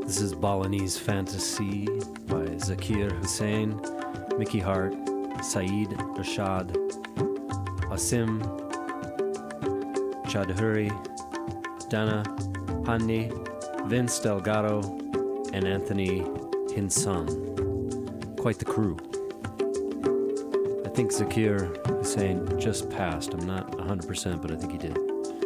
This is Balinese Fantasy by Zakir Hussain, Mickey Hart, Saeed Rashad, Asim Chadhuri, Dana Hanni, Vince Delgado, and Anthony Hinson. Quite the crew. I think Zakir Hussain just passed. I'm not 100%, but I think he did.